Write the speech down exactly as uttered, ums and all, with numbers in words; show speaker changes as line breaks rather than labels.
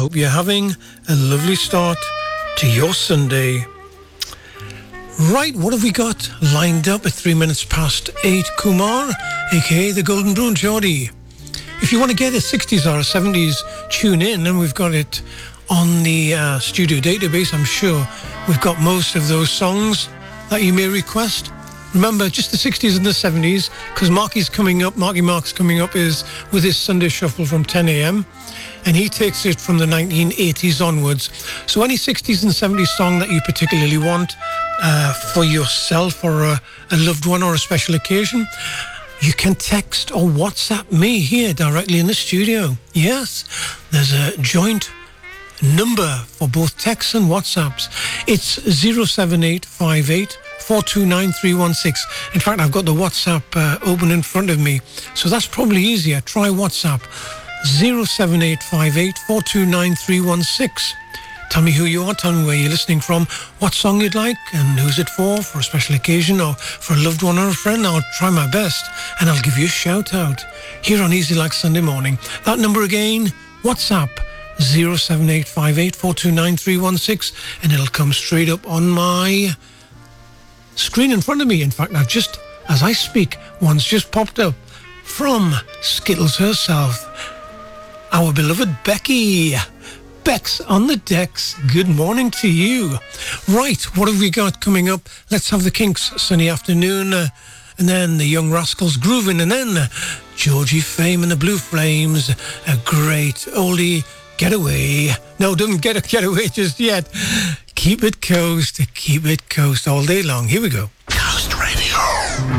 hope you're having a lovely start to your Sunday. Right, what have we got lined up at three minutes past eight? Kumar, aka the Golden Brown Geordie. If you want to get a sixties or a seventies tune in, and we've got it on the uh, studio database, I'm sure we've got most of those songs that you may request. Remember, just the sixties and the seventies, because Marky's coming up, Marky Mark's coming up is with his Sunday Shuffle from ten a.m. and he takes it from the nineteen eighties onwards. So any sixties and seventies song that you particularly want uh, for yourself or a, a loved one or a special occasion, you can text or WhatsApp me here directly in the studio. Yes, there's a joint number for both texts and WhatsApps. It's zero seven eight five eight four two nine three one six. In fact, I've got the WhatsApp uh, open in front of me, so that's probably easier. Try WhatsApp zero seven eight five eight four two nine three one six. Tell me who you are, tell me where you're listening from, what song you'd like, and who's it for, for a special occasion or for a loved one or a friend. I'll try my best, and I'll give you a shout out here on Easy Like Sunday Morning. That number again, WhatsApp zero seven eight five eight four two nine three one six, and it'll come straight up on my screen in front of me. In fact, I've just, as I speak, one's just popped up from Skittles herself, our beloved Becky. Bex on the decks, good morning to you. Right, what have we got coming up? Let's have the Kinks, Sunny Afternoon, uh, and then the Young Rascals Grooving, and then uh, Georgie Fame and the Blue Flames, a great oldie getaway. No, don't get a getaway just yet. Keep it coast, keep it coast all day long. Here we go.